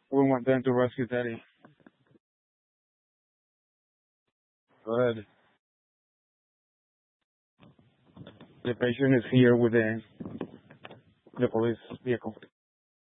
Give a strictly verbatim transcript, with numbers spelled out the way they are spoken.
We went there to rescue Teddy. Good. The patient is here with the the police vehicle.